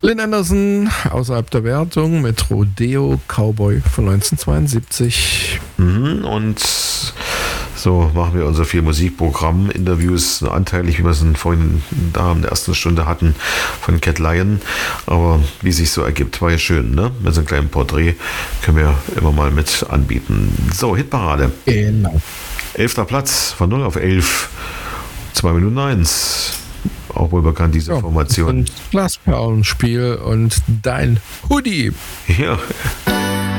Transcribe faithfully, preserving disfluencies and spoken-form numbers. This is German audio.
Lynn Anderson außerhalb der Wertung mit Rodeo Cowboy von neunzehnhundertzweiundsiebzig. Mhm, und so machen wir unser vier Musikprogramm, Interviews anteilig, wie wir es vorhin da in der ersten Stunde hatten von Cat Lion. Aber wie es sich so ergibt, war ja schön, ne? Mit so einem kleinen Porträt können wir immer mal mit anbieten. So, Hitparade. Genau. Elfter Platz von null auf elf. zwei Minuten eins. Auch wohl bekannt, diese Ja, Formation. Und Glasperlenspiel und dein Hoodie. Ja,